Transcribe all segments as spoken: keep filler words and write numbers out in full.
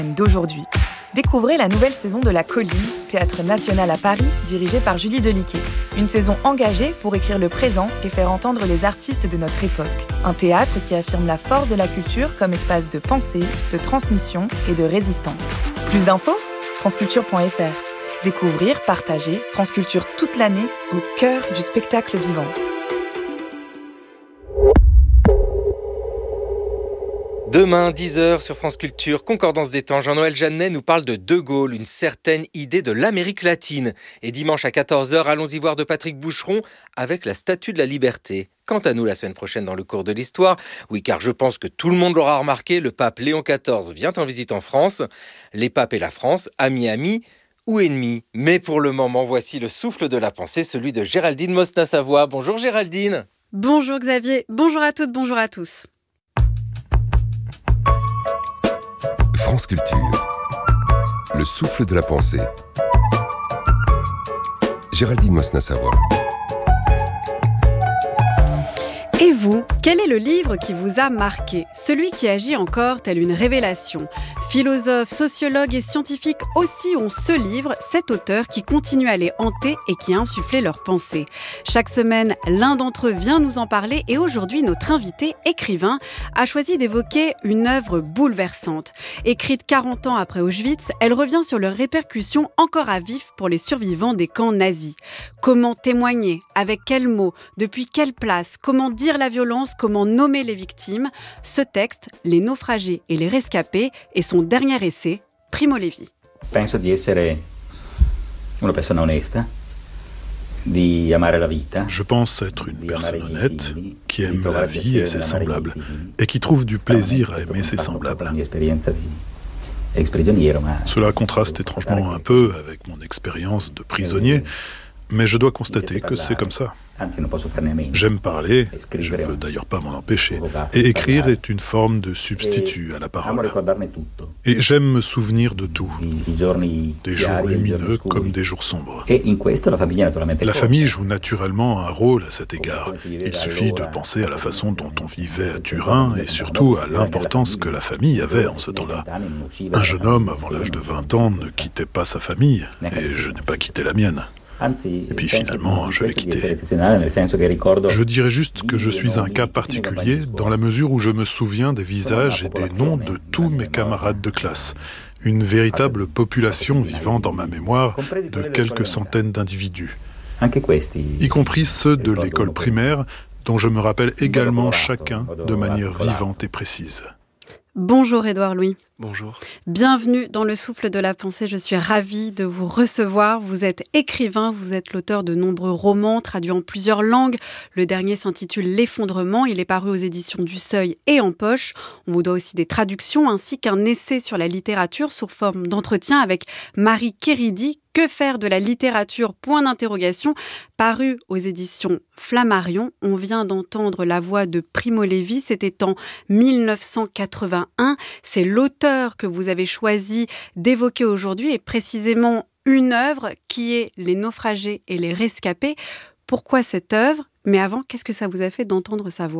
d'aujourd'hui. Découvrez la nouvelle saison de La Colline, Théâtre National à Paris, dirigé par Julie Deliquet. Une saison engagée pour écrire le présent et faire entendre les artistes de notre époque. Un théâtre qui affirme la force de la culture comme espace de pensée, de transmission et de résistance. Plus d'infos ? franceculture point f r. Découvrir, partager, France Culture toute l'année au cœur du spectacle vivant. Demain, dix heures sur France Culture, Concordance des temps, Jean-Noël Jeannet nous parle de De Gaulle, une certaine idée de l'Amérique latine. Et dimanche à quatorze heures, allons-y voir de Patrick Boucheron avec la Statue de la Liberté. Quant à nous, la semaine prochaine dans le cours de l'histoire, oui, car je pense que tout le monde l'aura remarqué, le pape Léon quatorze vient en visite en France. Les papes et la France, amis-amis ou ennemis. Mais pour le moment, voici le souffle de la pensée, celui de Géraldine Mosna-Savoie. Bonjour Géraldine. Bonjour Xavier, bonjour à toutes, bonjour à tous. France Culture, le souffle de la pensée. Géraldine Mosna-Savoie. Et vous, quel est le livre qui vous a marqué ? Celui qui agit encore tel une révélation. Philosophes, sociologues et scientifiques aussi ont ce livre, cet auteur qui continue à les hanter et qui a insufflé leurs pensées. Chaque semaine, l'un d'entre eux vient nous en parler et aujourd'hui, notre invité, écrivain, a choisi d'évoquer une œuvre bouleversante. Écrite quarante ans après Auschwitz, elle revient sur leurs répercussions encore à vif pour les survivants des camps nazis. Comment témoigner ? Avec quels mots ? Depuis quelle place ? Comment dire la violence ? Comment nommer les victimes ? Ce texte, Les naufragés et les rescapés, est son dernier essai, Primo Levi. Penso di essere una persona onesta, di amare la vita. Je pense être une personne honnête, qui aime la vie et ses semblables, et qui trouve du plaisir à aimer ses semblables. Cela contraste étrangement un peu avec mon expérience de prisonnier, mais je dois constater que c'est comme ça. J'aime parler, je ne peux d'ailleurs pas m'en empêcher, et écrire est une forme de substitut à la parole. Et j'aime me souvenir de tout, des jours lumineux comme des jours sombres. La famille joue naturellement un rôle à cet égard. Il suffit de penser à la façon dont on vivait à Turin et surtout à l'importance que la famille avait en ce temps-là. Un jeune homme avant l'âge de vingt ans ne quittait pas sa famille, et je n'ai pas quitté la mienne. Et puis finalement, je l'ai quitté. Je dirais juste que je suis un cas particulier dans la mesure où je me souviens des visages et des noms de tous mes camarades de classe. Une véritable population vivant dans ma mémoire de quelques centaines d'individus, y compris ceux de l'école primaire, dont je me rappelle également chacun de manière vivante et précise. Bonjour Édouard Louis. Bonjour. Bienvenue dans le souffle de la pensée. Je suis ravie de vous recevoir. Vous êtes écrivain, vous êtes l'auteur de nombreux romans traduits en plusieurs langues. Le dernier s'intitule L'effondrement. Il est paru aux éditions du Seuil et en poche. On vous doit aussi des traductions ainsi qu'un essai sur la littérature sous forme d'entretien avec Marie Kéridi. Que faire de la littérature ? Point d'interrogation. Paru aux éditions Flammarion. On vient d'entendre la voix de Primo Levi. C'était en mille neuf cent quatre-vingt-un. C'est l'auteur que vous avez choisi d'évoquer aujourd'hui et précisément une œuvre qui est Les naufragés et les rescapés. Pourquoi cette œuvre ? Mais avant, qu'est-ce que ça vous a fait d'entendre sa voix ?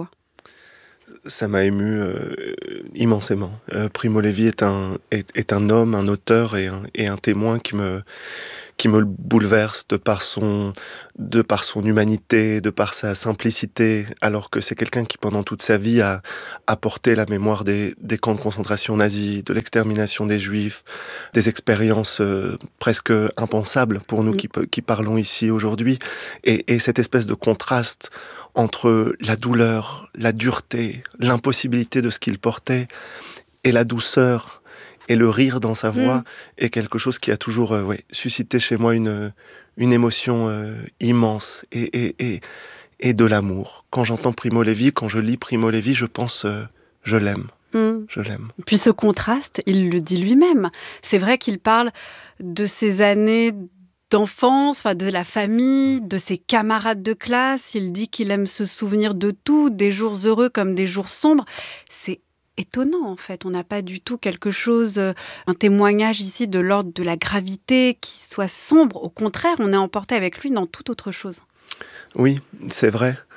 Ça m'a ému euh, immensément. Euh, Primo Levi est un, est, est un homme, un auteur et un, et un témoin qui me, qui me bouleverse de par son, de par son humanité, de par sa simplicité, alors que c'est quelqu'un qui pendant toute sa vie a, a porté la mémoire des, des camps de concentration nazis, de l'extermination des Juifs, des expériences euh, presque impensables pour nous mmh. qui, qui parlons ici aujourd'hui. Et, et cette espèce de contraste entre la douleur, la dureté, l'impossibilité de ce qu'il portait et la douceur et le rire dans sa voix mmh. est quelque chose qui a toujours euh, ouais, suscité chez moi une, une émotion euh, immense et, et, et, et de l'amour. Quand j'entends Primo Levi, quand je lis Primo Levi, je pense euh, je l'aime. Mmh. Je l'aime. Puis ce contraste, il le dit lui-même. C'est vrai qu'il parle de ces années d'enfance, enfin de la famille, de ses camarades de classe. Il dit qu'il aime se souvenir de tout, des jours heureux comme des jours sombres. C'est étonnant en fait. On n'a pas du tout quelque chose, un témoignage ici de l'ordre de la gravité qui soit sombre. Au contraire, on est emporté avec lui dans toute autre chose. Oui, c'est vrai.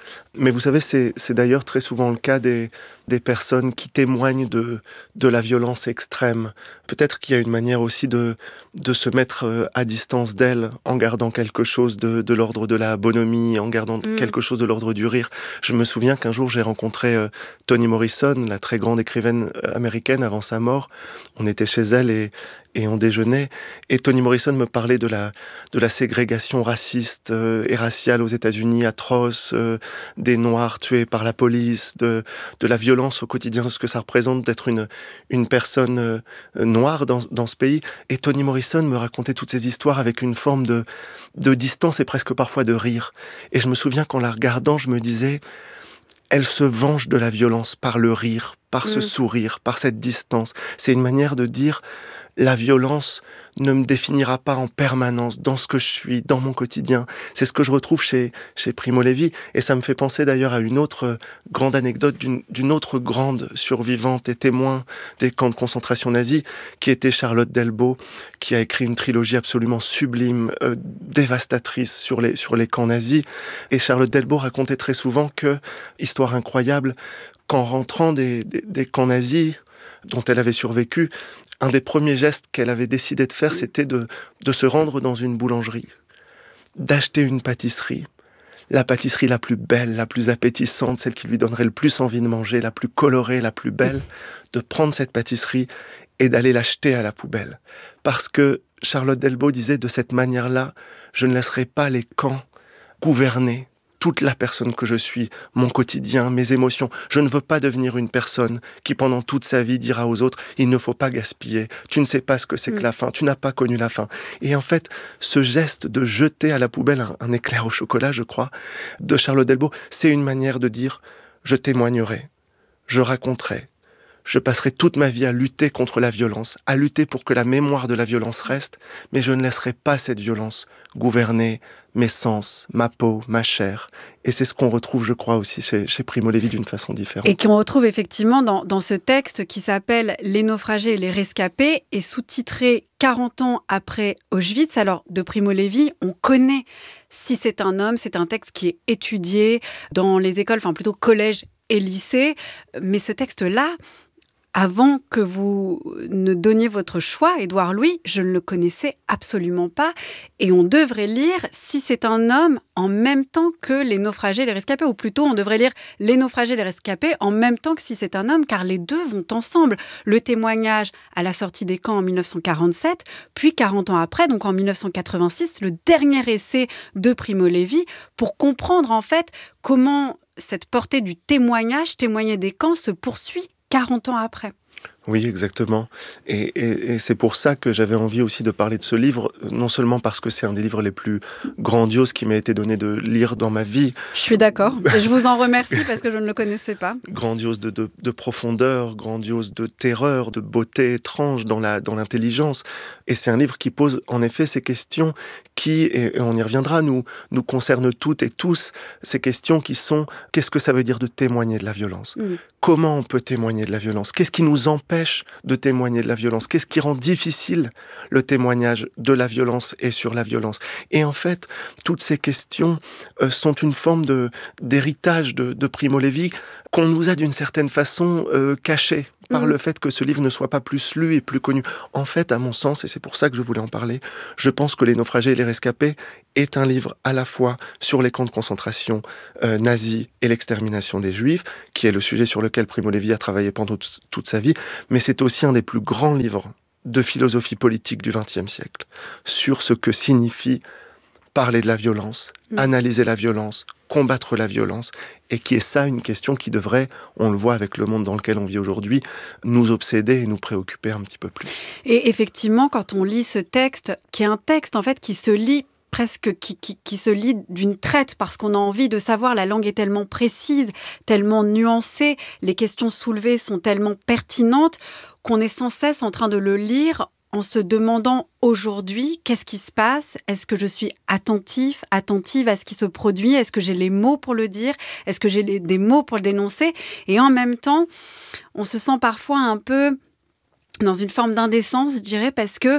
Mais vous savez, c'est, c'est d'ailleurs très souvent le cas des, des personnes qui témoignent de, de la violence extrême. Peut-être qu'il y a une manière aussi de, de se mettre à distance d'elle en gardant quelque chose de, de l'ordre de la bonhomie, en gardant mmh. quelque chose de l'ordre du rire. Je me souviens qu'un jour, j'ai rencontré euh, Toni Morrison, la très grande écrivaine américaine avant sa mort. On était chez elle et, et on déjeunait. Et Toni Morrison me parlait de la, de la ségrégation raciste euh, et raciale aux États-Unis, atroce, euh, des Noirs tués par la police, de, de la violence au quotidien, de ce que ça représente d'être une, une personne euh, noire dans, dans ce pays. Et Toni Morrison me racontait toutes ces histoires avec une forme de, de distance et presque parfois de rire. Et je me souviens qu'en la regardant, je me disais, elle se venge de la violence par le rire, par mmh. ce sourire, par cette distance. C'est une manière de dire, la violence ne me définira pas en permanence dans ce que je suis, dans mon quotidien. C'est ce que je retrouve chez, chez Primo Levi. Et ça me fait penser d'ailleurs à une autre grande anecdote d'une, d'une autre grande survivante et témoin des camps de concentration nazis, qui était Charlotte Delbo, qui a écrit une trilogie absolument sublime, euh, dévastatrice sur les, sur les camps nazis. Et Charlotte Delbo racontait très souvent que, histoire incroyable, qu'en rentrant des, des, des camps nazis, dont elle avait survécu, un des premiers gestes qu'elle avait décidé de faire, c'était de, de se rendre dans une boulangerie, d'acheter une pâtisserie, la pâtisserie la plus belle, la plus appétissante, celle qui lui donnerait le plus envie de manger, la plus colorée, la plus belle, de prendre cette pâtisserie et d'aller l'acheter à la poubelle. Parce que Charlotte Delbo disait, de cette manière-là, je ne laisserai pas les camps gouverner toute la personne que je suis, mon quotidien, mes émotions. Je ne veux pas devenir une personne qui, pendant toute sa vie, dira aux autres « il ne faut pas gaspiller, tu ne sais pas ce que c'est mmh. que la faim, tu n'as pas connu la faim ». Et en fait, ce geste de jeter à la poubelle un, un éclair au chocolat, je crois, de Charlotte Delbo, c'est une manière de dire « je témoignerai, je raconterai ». Je passerai toute ma vie à lutter contre la violence, à lutter pour que la mémoire de la violence reste, mais je ne laisserai pas cette violence gouverner mes sens, ma peau, ma chair. Et c'est ce qu'on retrouve, je crois, aussi chez, chez Primo Levi d'une façon différente. Et qu'on retrouve effectivement dans, dans ce texte qui s'appelle « Les naufragés et les rescapés » et sous-titré « quarante ans après Auschwitz ». Alors, de Primo Levi, on connaît « Si c'est un homme », c'est un texte qui est étudié dans les écoles, enfin plutôt collège et lycée. Mais ce texte-là, avant que vous ne donniez votre choix, Édouard Louis, je ne le connaissais absolument pas. Et on devrait lire « Si c'est un homme » en même temps que « Les naufragés et les rescapés ». Ou plutôt, on devrait lire « Les naufragés et les rescapés » en même temps que « Si c'est un homme », car les deux vont ensemble. Le témoignage à la sortie des camps en dix-neuf cent quarante-sept, puis quarante ans après, donc en dix-neuf cent quatre-vingt-six, le dernier essai de Primo Levi, pour comprendre en fait comment cette portée du témoignage, témoigner des camps, se poursuit quarante ans après. Oui, exactement. Et, et, et c'est pour ça que j'avais envie aussi de parler de ce livre, non seulement parce que c'est un des livres les plus grandioses qui m'a été donné de lire dans ma vie. Je suis d'accord. Et je vous en remercie parce que je ne le connaissais pas. Grandiose de, de, de profondeur, grandiose de terreur, de beauté étrange dans, la, dans l'intelligence. Et c'est un livre qui pose en effet ces questions qui, et on y reviendra, nous, nous concernent toutes et tous, ces questions qui sont, qu'est-ce que ça veut dire de témoigner de la violence ? Mmh. Comment on peut témoigner de la violence ? Qu'est-ce qui nous empêche de témoigner de la violence ? Qu'est-ce qui rend difficile le témoignage de la violence et sur la violence ? Et en fait, toutes ces questions euh, sont une forme de, d'héritage de, de Primo Levi qu'on nous a d'une certaine façon euh, caché par mmh. le fait que ce livre ne soit pas plus lu et plus connu. En fait, à mon sens, et c'est pour ça que je voulais en parler, je pense que Les naufragés et les rescapés est un livre à la fois sur les camps de concentration euh, nazis et l'extermination des Juifs, qui est le sujet sur lequel Primo Levi a travaillé pendant t- toute sa vie, mais c'est aussi un des plus grands livres de philosophie politique du vingtième siècle, sur ce que signifie parler de la violence, mmh. analyser la violence, combattre la violence, et qui est ça une question qui devrait, on le voit avec le monde dans lequel on vit aujourd'hui, nous obséder et nous préoccuper un petit peu plus. Et effectivement, quand on lit ce texte, qui est un texte en fait qui se lit presque qui, qui, qui se lit d'une traite parce qu'on a envie de savoir, la langue est tellement précise, tellement nuancée, les questions soulevées sont tellement pertinentes qu'on est sans cesse en train de le lire en se demandant aujourd'hui, qu'est-ce qui se passe ? Est-ce que je suis attentif, attentive à ce qui se produit ? Est-ce que j'ai les mots pour le dire ? Est-ce que j'ai les, des mots pour le dénoncer ? Et en même temps, on se sent parfois un peu dans une forme d'indécence, je dirais, parce que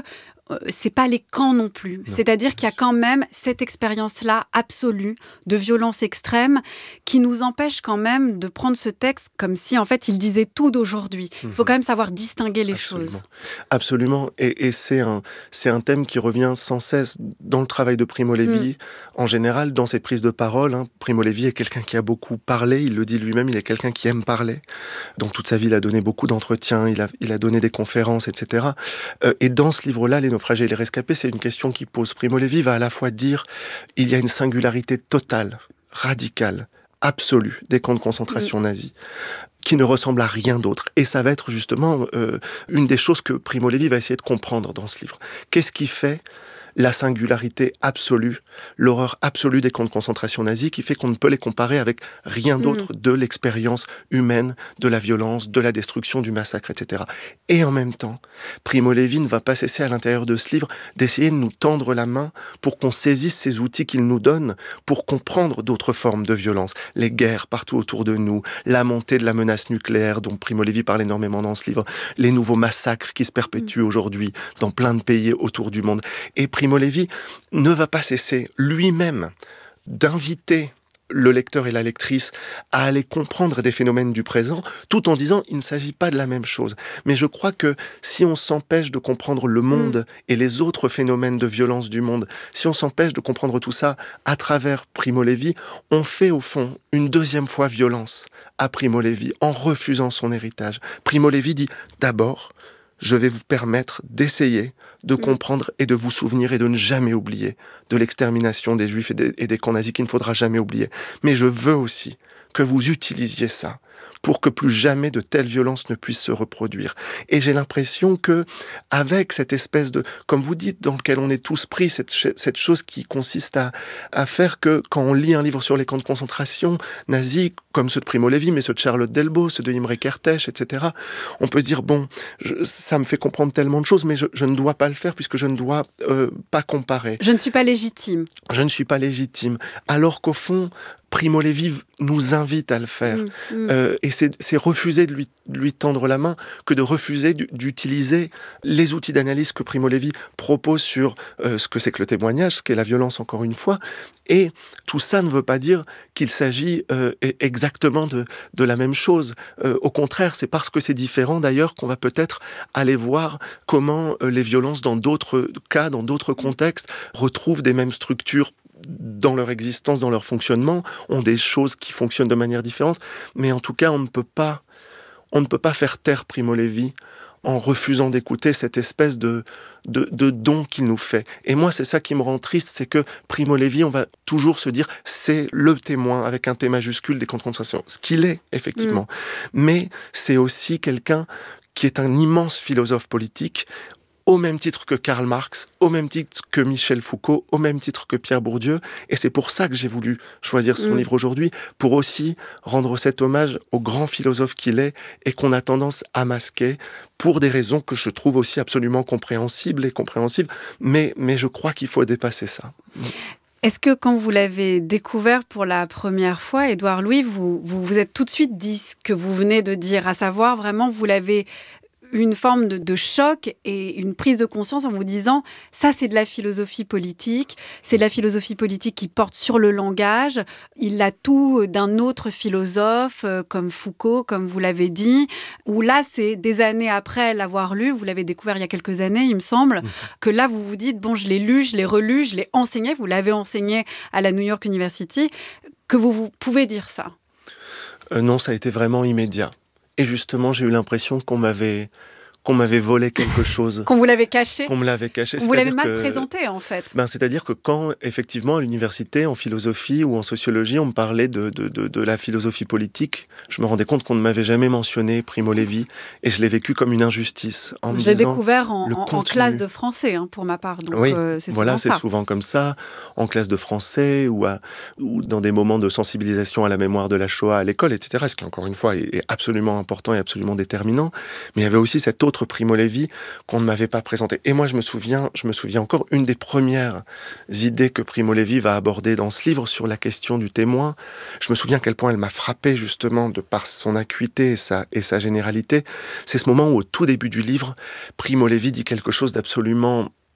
euh, c'est pas les camps non plus. Non. C'est-à-dire qu'il y a quand même cette expérience-là absolue de violence extrême qui nous empêche quand même de prendre ce texte comme si, en fait, il disait tout d'aujourd'hui. Il faut quand même savoir distinguer les Absolument. choses. Absolument. Et, et c'est, un, c'est un thème qui revient sans cesse dans le travail de Primo Levi, mm. en général, dans ses prises de parole. Hein. Primo Levi est quelqu'un qui a beaucoup parlé, il le dit lui-même, il est quelqu'un qui aime parler. Donc toute sa vie, il a donné beaucoup d'entretiens, il a, il a donné des conférences, et cetera. Euh, et dans ce livre-là, Les naufragés et les rescapés, c'est une question qui pose. Primo Levi va à la fois dire il y a une singularité totale, radicale, absolue des camps de concentration mmh. nazis, qui ne ressemble à rien d'autre. Et ça va être justement euh, une des choses que Primo Levi va essayer de comprendre dans ce livre. Qu'est-ce qui fait la singularité absolue, l'horreur absolue des camps de concentration nazis, qui fait qu'on ne peut les comparer avec rien d'autre mmh. de l'expérience humaine, de la violence, de la destruction, du massacre, et cetera. Et en même temps, Primo Levi ne va pas cesser à l'intérieur de ce livre d'essayer de nous tendre la main pour qu'on saisisse ces outils qu'il nous donne pour comprendre d'autres formes de violence. Les guerres partout autour de nous, la montée de la menace nucléaire dont Primo Levi parle énormément dans ce livre, les nouveaux massacres qui se perpétuent mmh. aujourd'hui dans plein de pays autour du monde. Et Primo Levi ne va pas cesser lui-même d'inviter le lecteur et la lectrice à aller comprendre des phénomènes du présent, tout en disant il ne s'agit pas de la même chose. Mais je crois que si on s'empêche de comprendre le monde mmh. et les autres phénomènes de violence du monde, si on s'empêche de comprendre tout ça à travers Primo Levi, on fait au fond une deuxième fois violence à Primo Levi en refusant son héritage. Primo Levi dit d'abord, je vais vous permettre d'essayer de comprendre et de vous souvenir et de ne jamais oublier de l'extermination des Juifs et des, et des camps nazis qu'il ne faudra jamais oublier. Mais je veux aussi que vous utilisiez ça pour que plus jamais de telles violences ne puissent se reproduire. Et j'ai l'impression que, avec cette espèce de, comme vous dites, dans lequel on est tous pris, cette, cette chose qui consiste à, à faire que, quand on lit un livre sur les camps de concentration nazis, comme ceux de Primo Levi, mais ceux de Charlotte Delbo, ceux de Imre Kertész, et cetera, on peut se dire, bon, je, ça me fait comprendre tellement de choses, mais je, je ne dois pas le faire puisque je ne dois euh, pas comparer. Je ne suis pas légitime. Je ne suis pas légitime. Alors qu'au fond, Primo Levi nous invite à le faire. Mmh, mmh. Euh, et c'est, c'est refuser de lui, de lui tendre la main que de refuser d'utiliser les outils d'analyse que Primo Levi propose sur euh, ce que c'est que le témoignage, ce qu'est la violence, encore une fois. Et tout ça ne veut pas dire qu'il s'agit euh, exactement de, de la même chose. Euh, au contraire, c'est parce que c'est différent, d'ailleurs, qu'on va peut-être aller voir comment euh, les violences, dans d'autres cas, dans d'autres contextes, retrouvent des mêmes structures dans leur existence, dans leur fonctionnement, ont des choses qui fonctionnent de manière différente. Mais en tout cas, on ne peut pas, on ne peut pas faire taire Primo Levi en refusant d'écouter cette espèce de, de, de don qu'il nous fait. Et moi, c'est ça qui me rend triste, c'est que Primo Levi, on va toujours se dire, c'est le témoin, avec un T majuscule, des camps de concentration. Ce qu'il est, effectivement. Mmh. Mais c'est aussi quelqu'un qui est un immense philosophe politique, au même titre que Karl Marx, au même titre que Michel Foucault, au même titre que Pierre Bourdieu. Et c'est pour ça que j'ai voulu choisir son mmh. livre aujourd'hui, pour aussi rendre cet hommage au grand philosophe qu'il est et qu'on a tendance à masquer pour des raisons que je trouve aussi absolument compréhensibles et compréhensibles. Mais, mais je crois qu'il faut dépasser ça. Est-ce que quand vous l'avez découvert pour la première fois, Édouard Louis, vous, vous vous êtes tout de suite dit ce que vous venez de dire, à savoir vraiment vous l'avez une forme de, de choc et une prise de conscience en vous disant ça c'est de la philosophie politique, c'est de la philosophie politique qui porte sur le langage, il a tout d'un autre philosophe euh, comme Foucault, comme vous l'avez dit, où là c'est des années après l'avoir lu, vous l'avez découvert il y a quelques années il me semble, mmh. que là vous vous dites bon je l'ai lu, je l'ai relu, je l'ai enseigné, vous l'avez enseigné à la New York University, que vous, vous pouvez dire ça. Euh, non, ça a été vraiment immédiat. Et justement, j'ai eu l'impression qu'on m'avait, qu'on m'avait volé quelque chose. Qu'on vous l'avait caché. Qu'on me l'avait caché. Vous l'avez mal que, présenté, en fait. Ben, c'est-à-dire que quand, effectivement, à l'université, en philosophie ou en sociologie, on me parlait de, de, de, de la philosophie politique, je me rendais compte qu'on ne m'avait jamais mentionné Primo Levi, et je l'ai vécu comme une injustice. En me je l'ai disant, découvert en, en, en classe de français, hein, pour ma part. Donc, oui, euh, c'est voilà, c'est ça. souvent comme ça, en classe de français ou, à, ou dans des moments de sensibilisation à la mémoire de la Shoah à l'école, et cetera, ce qui, encore une fois, est, est absolument important et absolument déterminant. Mais il y avait aussi cet autre Primo Levi qu'on ne m'avait pas présenté. Et moi, je me souviens, je me souviens encore, une des premières idées que Primo Levi va aborder dans ce livre sur la question du témoin, je me souviens à quel point elle m'a frappé, justement, de par son acuité et sa, et sa généralité. C'est ce moment où, au tout début du livre, Primo Levi dit quelque chose d'absolument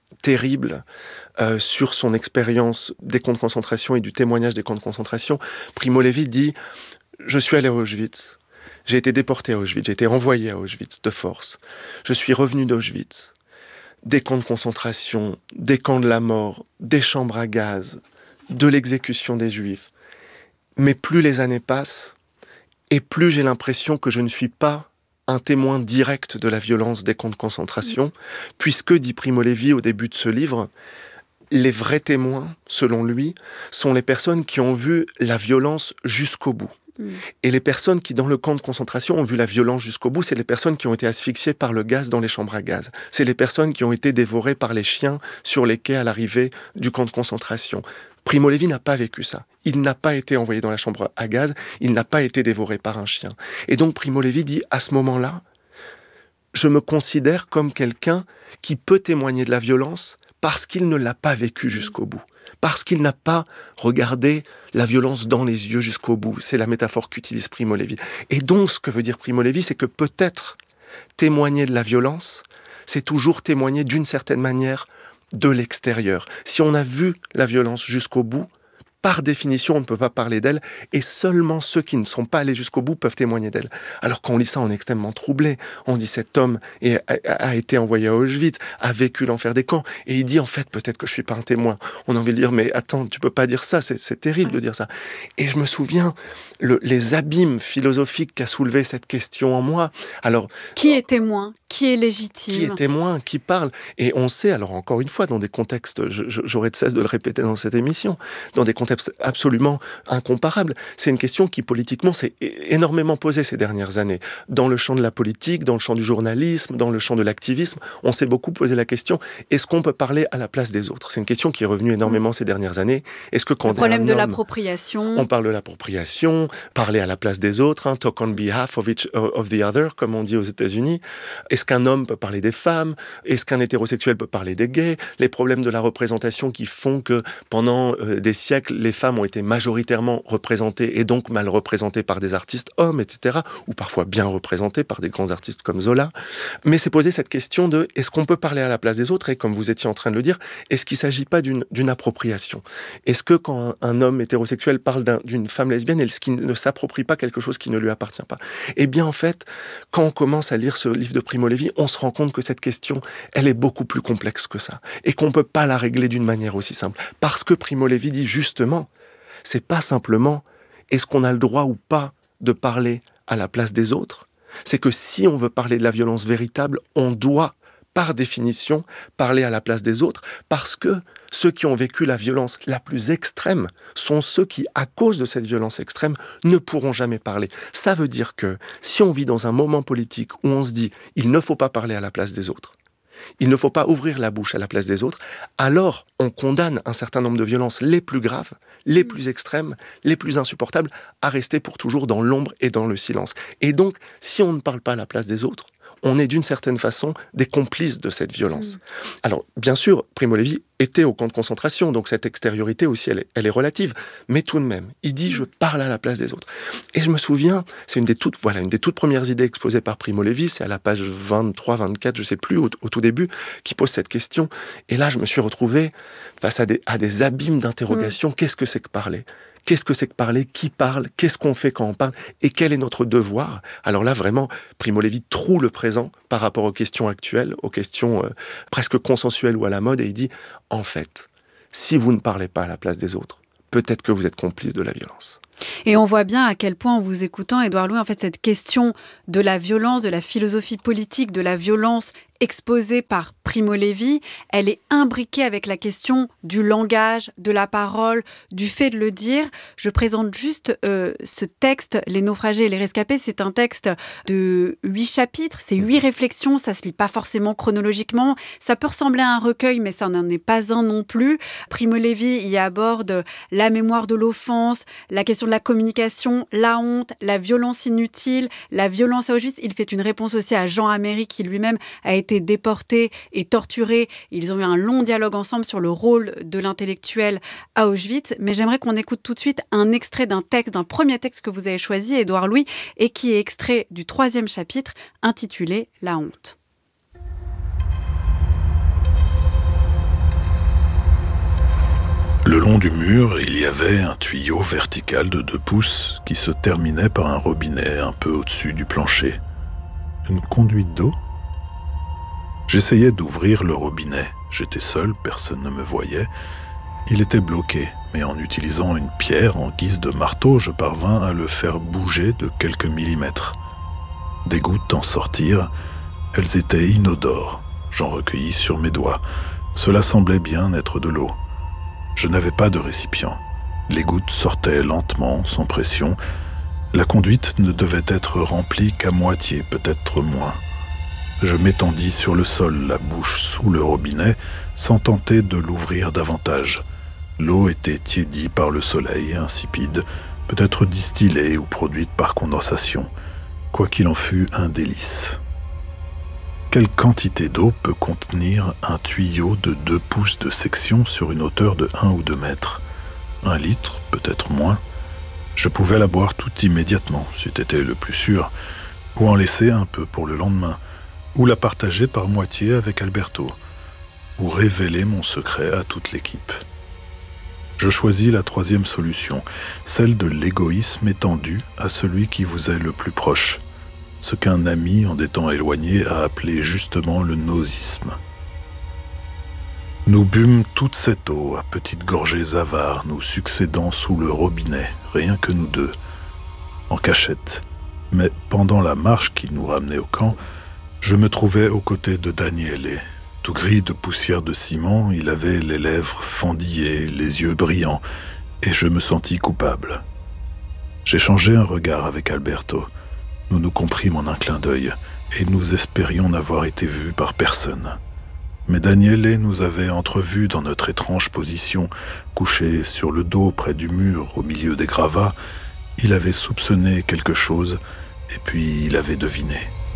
terrible euh, sur son expérience des camps de concentration et du témoignage des camps de concentration. Primo Levi dit « Je suis allé à Auschwitz, j'ai été déporté à Auschwitz, j'ai été renvoyé à Auschwitz de force. Je suis revenu d'Auschwitz. Des camps de concentration, des camps de la mort, des chambres à gaz, de l'exécution des Juifs. Mais plus les années passent, et plus j'ai l'impression que je ne suis pas un témoin direct de la violence des camps de concentration, puisque, dit Primo Levi au début de ce livre, les vrais témoins, selon lui, sont les personnes qui ont vu la violence jusqu'au bout. Et les personnes qui, dans le camp de concentration, ont vu la violence jusqu'au bout, c'est les personnes qui ont été asphyxiées par le gaz dans les chambres à gaz. C'est les personnes qui ont été dévorées par les chiens sur les quais à l'arrivée du camp de concentration. Primo Levi n'a pas vécu ça. Il n'a pas été envoyé dans la chambre à gaz, il n'a pas été dévoré par un chien. Et donc Primo Levi dit, à ce moment-là, je me considère comme quelqu'un qui peut témoigner de la violence parce qu'il ne l'a pas vécu jusqu'au bout. Parce qu'il n'a pas regardé la violence dans les yeux jusqu'au bout. C'est la métaphore qu'utilise Primo Levi. Et donc, ce que veut dire Primo Levi, c'est que peut-être témoigner de la violence, c'est toujours témoigner d'une certaine manière de l'extérieur. Si on a vu la violence jusqu'au bout, par définition, on ne peut pas parler d'elle, et seulement ceux qui ne sont pas allés jusqu'au bout peuvent témoigner d'elle. Alors quand on lit ça, on est extrêmement troublé. On dit cet homme est, a, a été envoyé à Auschwitz, a vécu l'enfer des camps, et il dit en fait peut-être que je suis pas un témoin. On a envie de dire mais attends, tu peux pas dire ça, c'est, c'est terrible de dire ça. Et je me souviens le, les abîmes philosophiques qu'a soulevé cette question en moi. Alors qui est témoin ? Qui est légitime ? Qui est témoin ? Qui parle ? Et on sait, alors encore une fois, dans des contextes, je, je, j'aurais de cesse de le répéter dans cette émission, dans des contextes absolument incomparables. C'est une question qui, politiquement, s'est énormément posée ces dernières années. Dans le champ de la politique, dans le champ du journalisme, dans le champ de l'activisme, on s'est beaucoup posé la question, est-ce qu'on peut parler à la place des autres ? C'est une question qui est revenue énormément ces dernières années. Est-ce que quand le problème de homme, l'appropriation. On parle de l'appropriation, parler à la place des autres, hein, talk on behalf of, each, of the other, comme on dit aux États-Unis. Est-ce qu'un homme peut parler des femmes ? Est-ce qu'un hétérosexuel peut parler des gays ? Les problèmes de la représentation qui font que pendant euh, des siècles, les femmes ont été majoritairement représentées et donc mal représentées par des artistes hommes, et cetera. Ou parfois bien représentées par des grands artistes comme Zola. Mais c'est posé cette question de est-ce qu'on peut parler à la place des autres ? Et comme vous étiez en train de le dire, est-ce qu'il ne s'agit pas d'une, d'une appropriation ? Est-ce que quand un, un homme hétérosexuel parle d'un, d'une femme lesbienne, est-ce qu'il ne s'approprie pas quelque chose qui ne lui appartient pas ? Eh bien en fait, quand on commence à lire ce livre de Primo Levi, on se rend compte que cette question, elle est beaucoup plus complexe que ça. Et qu'on ne peut pas la régler d'une manière aussi simple. Parce que Primo Levi dit justement, c'est pas simplement est-ce qu'on a le droit ou pas de parler à la place des autres. C'est que si on veut parler de la violence véritable, on doit, par définition, parler à la place des autres, parce que ceux qui ont vécu la violence la plus extrême sont ceux qui, à cause de cette violence extrême, ne pourront jamais parler. Ça veut dire que si on vit dans un moment politique où on se dit « il ne faut pas parler à la place des autres », il ne faut pas ouvrir la bouche à la place des autres, alors on condamne un certain nombre de violences les plus graves, les plus extrêmes, les plus insupportables, à rester pour toujours dans l'ombre et dans le silence. Et donc, si on ne parle pas à la place des autres, on est d'une certaine façon des complices de cette violence. Mmh. Alors, bien sûr, Primo Levi était au camp de concentration, donc cette extériorité aussi, elle est, elle est relative. Mais tout de même, il dit « je parle à la place des autres ». Et je me souviens, c'est une des toutes, voilà, une des toutes premières idées exposées par Primo Levi, c'est à la page vingt-trois, vingt-quatre, je ne sais plus, au, au tout début, qui pose cette question. Et là, je me suis retrouvé face à des, à des abîmes d'interrogations. Mmh. Qu'est-ce que c'est que parler ? Qu'est-ce que c'est que parler ? Qui parle ? Qu'est-ce qu'on fait quand on parle ? Et quel est notre devoir ? Alors là, vraiment, Primo Levi troue le présent par rapport aux questions actuelles, aux questions euh, presque consensuelles ou à la mode, et il dit, en fait, si vous ne parlez pas à la place des autres, peut-être que vous êtes complice de la violence. Et on voit bien à quel point, en vous écoutant, Édouard Louis, en fait, cette question de la violence, de la philosophie politique, de la violence exposée par Primo Levi, elle est imbriquée avec la question du langage, de la parole, du fait de le dire. Je présente juste euh, ce texte, Les naufragés et les rescapés. C'est un texte de huit chapitres, c'est huit réflexions, ça se lit pas forcément chronologiquement. Ça peut ressembler à un recueil, mais ça n'en est pas un non plus. Primo Levi y aborde la mémoire de l'offense, la question de la communication, la honte, la violence inutile, la violence à Auschwitz. Il fait une réponse aussi à Jean Améry, qui lui-même a été déportés et torturés. Ils ont eu un long dialogue ensemble sur le rôle de l'intellectuel à Auschwitz. Mais j'aimerais qu'on écoute tout de suite un extrait d'un texte, d'un premier texte que vous avez choisi, Édouard Louis, et qui est extrait du troisième chapitre, intitulé « La honte ». Le long du mur, il y avait un tuyau vertical de deux pouces qui se terminait par un robinet un peu au-dessus du plancher. Une conduite d'eau ? J'essayais d'ouvrir le robinet. J'étais seul, personne ne me voyait. Il était bloqué, mais en utilisant une pierre en guise de marteau, je parvins à le faire bouger de quelques millimètres. Des gouttes en sortirent. Elles étaient inodores. J'en recueillis sur mes doigts. Cela semblait bien être de l'eau. Je n'avais pas de récipient. Les gouttes sortaient lentement, sans pression. La conduite ne devait être remplie qu'à moitié, peut-être moins. Je m'étendis sur le sol, la bouche sous le robinet, sans tenter de l'ouvrir davantage. L'eau était tiédie par le soleil, insipide, peut-être distillée ou produite par condensation. Quoi qu'il en fût, un délice. Quelle quantité d'eau peut contenir un tuyau de deux pouces de section sur une hauteur de un ou deux mètres ? Un litre, peut-être moins. Je pouvais la boire toute immédiatement, c'eût été le plus sûr, ou en laisser un peu pour le lendemain, ou la partager par moitié avec Alberto, ou révéler mon secret à toute l'équipe. Je choisis la troisième solution, celle de l'égoïsme étendu à celui qui vous est le plus proche. Ce qu'un ami en des temps éloignés a appelé justement le nosisme. Nous bûmes toute cette eau à petites gorgées avares, nous succédant sous le robinet, rien que nous deux, en cachette. Mais pendant la marche qui nous ramenait au camp, je me trouvais aux côtés de Daniele. Tout gris de poussière de ciment, il avait les lèvres fendillées, les yeux brillants, et je me sentis coupable. J'échangeai un regard avec Alberto. Nous nous comprîmes en un clin d'œil, et nous espérions n'avoir été vus par personne. Mais Daniele nous avait entrevus dans notre étrange position, couchés sur le dos près du mur, au milieu des gravats. Il avait soupçonné quelque chose, et puis il avait deviné.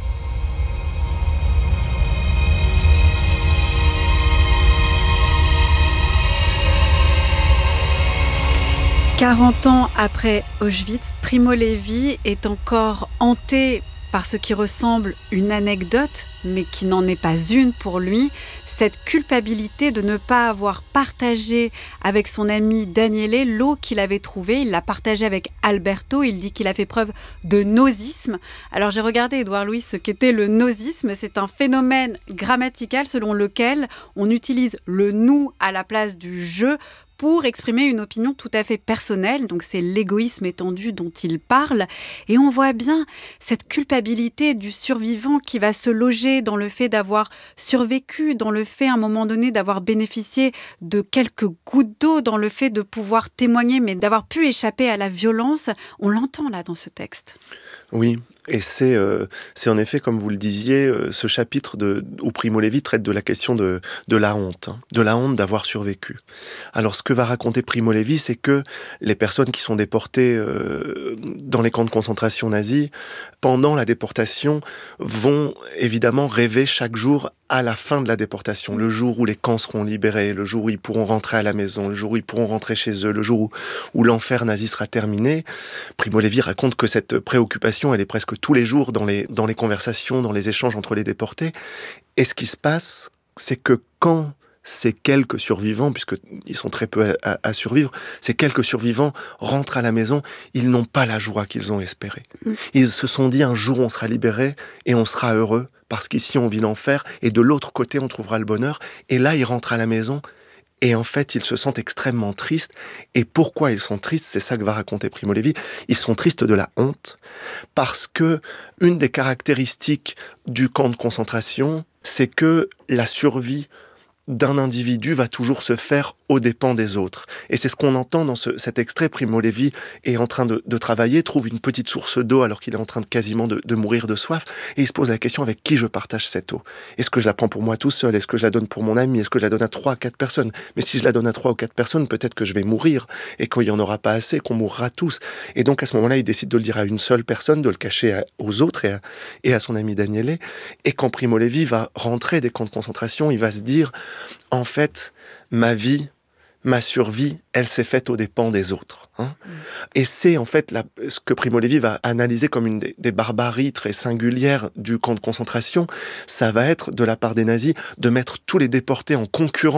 quarante ans après Auschwitz, Primo Levi est encore hanté par ce qui ressemble une anecdote, mais qui n'en est pas une pour lui, cette culpabilité de ne pas avoir partagé avec son ami Daniele l'eau qu'il avait trouvée. Il l'a partagée avec Alberto, il dit qu'il a fait preuve de nosisme. Alors j'ai regardé, Édouard Louis, ce qu'était le nosisme. C'est un phénomène grammatical selon lequel on utilise le « nous » à la place du « je » pour exprimer une opinion tout à fait personnelle. Donc c'est l'égoïsme étendu dont il parle. Et on voit bien cette culpabilité du survivant qui va se loger dans le fait d'avoir survécu, dans le fait à un moment donné d'avoir bénéficié de quelques gouttes d'eau, dans le fait de pouvoir témoigner, mais d'avoir pu échapper à la violence. On l'entend là dans ce texte. Oui, et c'est, euh, c'est en effet, comme vous le disiez, euh, ce chapitre de, où Primo Levi traite de la question de, de la honte, hein, de la honte d'avoir survécu. Alors ce que va raconter Primo Levi, c'est que les personnes qui sont déportées euh, dans les camps de concentration nazis, pendant la déportation, vont évidemment rêver chaque jour à la fin de la déportation, le jour où les camps seront libérés, le jour où ils pourront rentrer à la maison, le jour où ils pourront rentrer chez eux, le jour où, où l'enfer nazi sera terminé. Primo Levi raconte que cette préoccupation, elle est presque tous les jours dans les, dans les conversations, dans les échanges entre les déportés. Et ce qui se passe, c'est que quand ces quelques survivants, puisqu'ils sont très peu à, à, à survivre, ces quelques survivants rentrent à la maison, ils n'ont pas la joie qu'ils ont espérée. Ils se sont dit, un jour on sera libérés et on sera heureux, parce qu'ici on vit l'enfer, et de l'autre côté on trouvera le bonheur. Et là, ils rentrent à la maison, et en fait, ils se sentent extrêmement tristes. Et pourquoi ils sont tristes ? C'est ça que va raconter Primo Levi. Ils sont tristes de la honte, parce que une des caractéristiques du camp de concentration, c'est que la survie d'un individu va toujours se faire aux dépens des autres. Et c'est ce qu'on entend dans ce, cet extrait. Primo Levi est en train de, de travailler, trouve une petite source d'eau alors qu'il est en train de quasiment de, de mourir de soif, et il se pose la question, avec qui je partage cette eau ? Est-ce que je la prends pour moi tout seul ? Est-ce que je la donne pour mon ami ? Est-ce que je la donne à trois, quatre personnes ? Mais si je la donne à trois ou quatre personnes, peut-être que je vais mourir, et qu'il n'y en aura pas assez, qu'on mourra tous. Et donc à ce moment-là, il décide de le dire à une seule personne, de le cacher à, aux autres et à, et à son ami Daniele. Et quand Primo Levi va rentrer des camps de concentration, il va se dire, en fait, ma vie, ma survie, elle s'est faite aux dépens des autres. Hein. Mmh. Et c'est en fait la, ce que Primo Levi va analyser comme une des, des barbaries très singulières du camp de concentration. Ça va être, de la part des nazis, de mettre tous les déportés en concurrence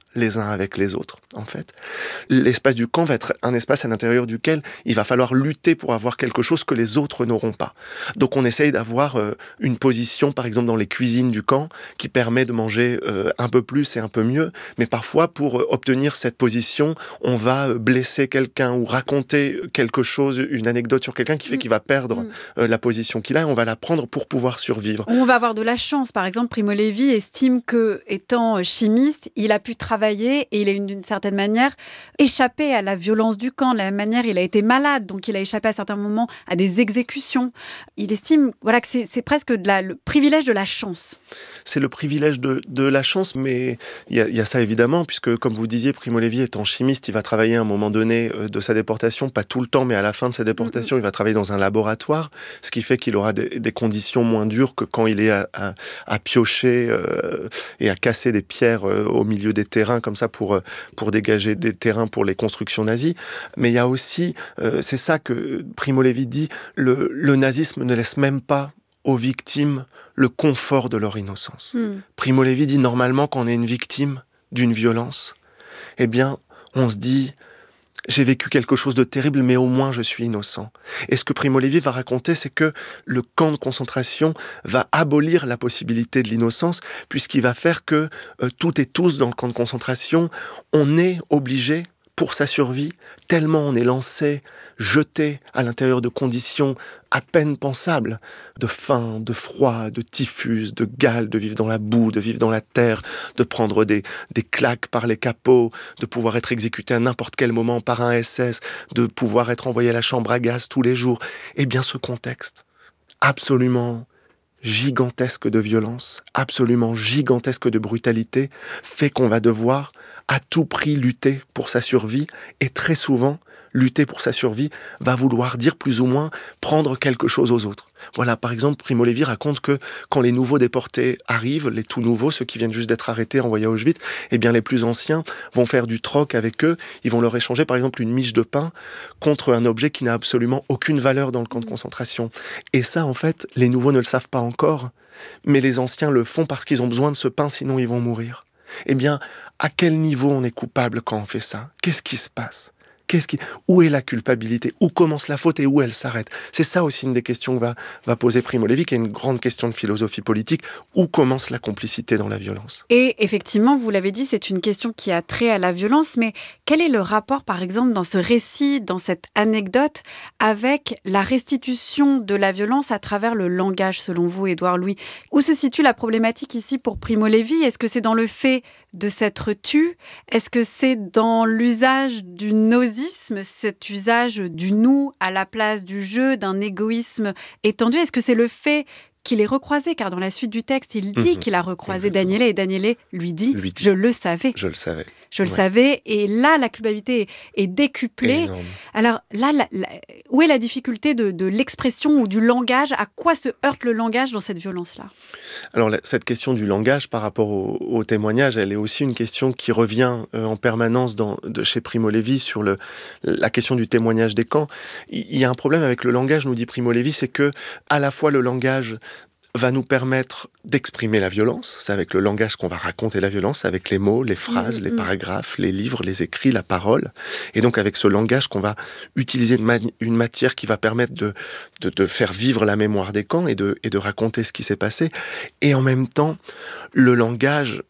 les uns avec les autres, en fait. L'espace du camp va être un espace à l'intérieur duquel il va falloir lutter pour avoir quelque chose que les autres n'auront pas. Donc on essaye d'avoir euh, une position, par exemple dans les cuisines du camp, qui permet de manger euh, un peu plus et un peu mieux, mais parfois pour euh, obtenir cette position, on va euh, blesser quelqu'un ou raconter quelque chose, une anecdote sur quelqu'un qui fait qu'il va perdre mmh. euh, la position qu'il a, et on va la prendre pour pouvoir survivre. On va avoir de la chance. Par exemple, Primo Levi estime que, étant chimiste, il a pu travailler et il a, d'une certaine manière, échappé à la violence du camp. De la même manière, il a été malade, donc il a échappé à certains moments à des exécutions. Il estime voilà, que c'est, c'est presque de la, le privilège de la chance. C'est le privilège de, de la chance, mais il y, y a ça évidemment, puisque, comme vous disiez, Primo Levi étant chimiste, il va travailler à un moment donné euh, de sa déportation, pas tout le temps, mais à la fin de sa déportation, mm-hmm. il va travailler dans un laboratoire, ce qui fait qu'il aura des, des conditions moins dures que quand il est à, à, à piocher euh, et à casser des pierres euh, au milieu des terrains, comme ça, pour, pour dégager des terrains pour les constructions nazies. Mais il y a aussi, euh, c'est ça que Primo Levi dit, le, le nazisme ne laisse même pas aux victimes le confort de leur innocence. Mm. Primo Levi dit, normalement, quand on est une victime d'une violence, eh bien, on se dit, j'ai vécu quelque chose de terrible, mais au moins je suis innocent. Et ce que Primo Levi va raconter, c'est que le camp de concentration va abolir la possibilité de l'innocence, puisqu'il va faire que euh, toutes et tous dans le camp de concentration, on est obligé, pour sa survie, tellement on est lancé, jeté à l'intérieur de conditions à peine pensables, de faim, de froid, de typhus, de gale, de vivre dans la boue, de vivre dans la terre, de prendre des, des claques par les capots, de pouvoir être exécuté à n'importe quel moment par un S S, de pouvoir être envoyé à la chambre à gaz tous les jours. Eh bien, ce contexte absolument gigantesque de violence, absolument gigantesque de brutalité, fait qu'on va devoir à tout prix lutter pour sa survie, et très souvent, lutter pour sa survie va vouloir dire plus ou moins prendre quelque chose aux autres. Voilà, par exemple, Primo Levi raconte que quand les nouveaux déportés arrivent, les tout nouveaux, ceux qui viennent juste d'être arrêtés, envoyés à Auschwitz, eh bien les plus anciens vont faire du troc avec eux, ils vont leur échanger par exemple une miche de pain contre un objet qui n'a absolument aucune valeur dans le camp de concentration. Et ça, en fait, les nouveaux ne le savent pas encore, mais les anciens le font parce qu'ils ont besoin de ce pain, sinon ils vont mourir. Eh bien, à quel niveau on est coupable quand on fait ça ? Qu'est-ce qui se passe ? Qu'est-ce qui... Où est la culpabilité ? Où commence la faute et où elle s'arrête ? C'est ça aussi une des questions que va, va poser Primo Levi, qui est une grande question de philosophie politique. Où commence la complicité dans la violence ? Et effectivement, vous l'avez dit, c'est une question qui a trait à la violence, mais quel est le rapport, par exemple, dans ce récit, dans cette anecdote, avec la restitution de la violence à travers le langage, selon vous, Édouard Louis ? Où se situe la problématique ici pour Primo Levi ? Est-ce que c'est dans le fait de s'être tu ? Est-ce que c'est dans l'usage du nosisme, cet usage du nous à la place du jeu, d'un égoïsme étendu ? Est-ce que c'est le fait qu'il ait recroisé, car dans la suite du texte, il dit mmh, qu'il a recroisé Daniele, et Daniele lui dit, lui dit « je le savais ». Je le savais. Je le ouais. savais, et là, la culpabilité est, est décuplée. Énorme. Alors là, la, la, où est la difficulté de, de l'expression ou du langage ? À quoi se heurte le langage dans cette violence-là ? Alors, la, cette question du langage par rapport au, au témoignage, elle est aussi une question qui revient euh, en permanence dans, de chez Primo Levi sur le, la question du témoignage des camps. Il, il y a un problème avec le langage, nous dit Primo Levi, c'est que à la fois le langage va nous permettre d'exprimer la violence, c'est avec le langage qu'on va raconter la violence, avec les mots, les phrases, mmh, les mmh. paragraphes, les livres, les écrits, la parole, et donc avec ce langage qu'on va utiliser une, mani- une matière qui va permettre de, de, de faire vivre la mémoire des camps et de, et de raconter ce qui s'est passé, et en même temps, le langage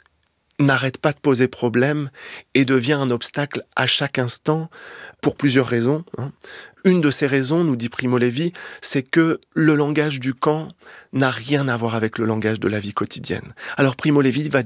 n'arrête pas de poser problème et devient un obstacle à chaque instant pour plusieurs raisons. Hein. Une de ces raisons, nous dit Primo Levi, c'est que le langage du camp n'a rien à voir avec le langage de la vie quotidienne. Alors Primo Levi va,